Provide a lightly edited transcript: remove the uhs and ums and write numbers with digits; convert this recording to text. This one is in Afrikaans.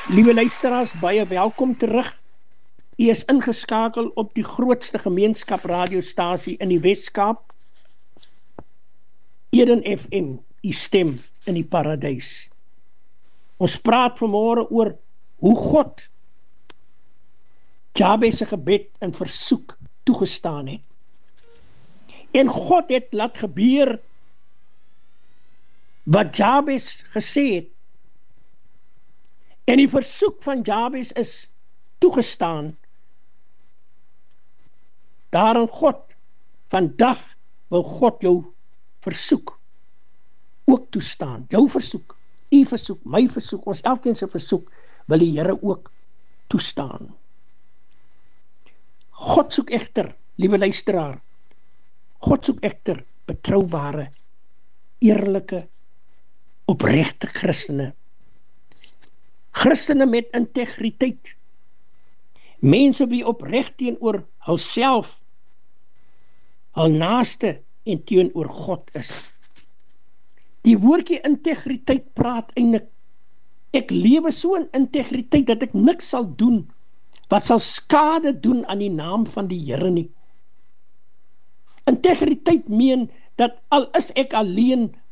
Liewe luisteraars, baie welkom terug. U is ingeskakel op die grootste gemeenskap radiostasie in die Wes-Kaap, Eden FM, u stem in die paradys. Ons praat vanmôre oor hoe God Jabes se gebed en versoek toegestaan het. En God het laat gebeur wat Jabes gesê het. En die versoek van Jabes is toegestaan. Daarom God, vandag wil God jou versoek ook toestaan. Jou versoek, u versoek, my versoek, ons elkeen se versoek wil die Here ook toestaan. God soek egter, liewe luisteraar, God soek egter betroubare, eerlike, opregte Christene. Christene met integriteit. Mense wie opreg teenoor hulself, hul naaste en teenoor God is. Die woordjie integriteit praat eintlik, ek lewe so in integriteit dat ek niks sal doen wat sal skade doen aan die naam van die Here nie. Integriteit meen dat al is ek alleen